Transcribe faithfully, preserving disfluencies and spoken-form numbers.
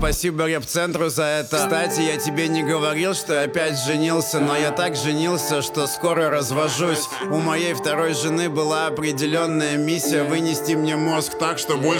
Спасибо Рэп-центру за это. Кстати, я тебе не говорил, что я опять женился, но я так женился, что скоро развожусь. У моей второй жены была определенная миссия вынести мне мозг так, что больше